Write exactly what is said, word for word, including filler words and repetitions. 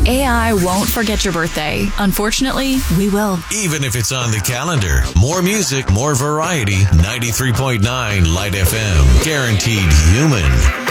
A I won't forget your birthday. Unfortunately, we will. Even if it's on the calendar. More music, more variety. ninety-three point nine Light F M. Guaranteed human.